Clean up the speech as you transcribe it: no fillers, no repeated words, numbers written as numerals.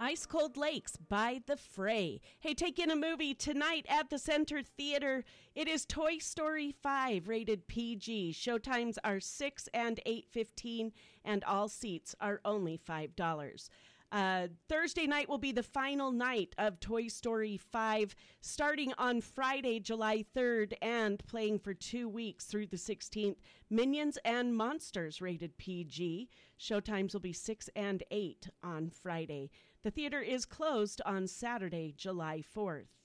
Ice Cold Lakes by The Fray. Hey, take in a movie tonight at the Center Theater. It is Toy Story 5, rated PG. Showtimes are 6 and 8:15, and all seats are only $5. Thursday night will be the final night of Toy Story 5, starting on Friday, July 3rd, and playing for 2 weeks through the 16th. Minions and Monsters, rated PG. Showtimes will be 6 and 8 on Friday. The theater is closed on Saturday, July 4th.